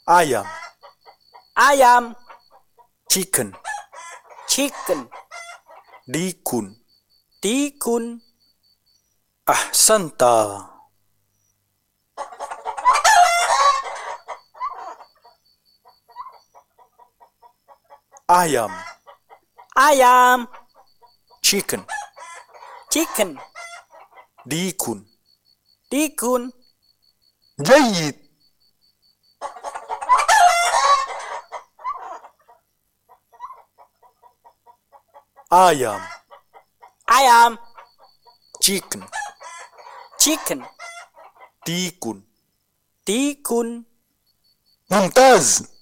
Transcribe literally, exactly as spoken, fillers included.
ayam, ayam, chicken, chicken, dikun. tikun, Ahsanta. ayam, ayam, chicken, chicken, dikun. tikun, جيد. ayam, ayam, chicken, chicken, dikun. tikun. ممتاز.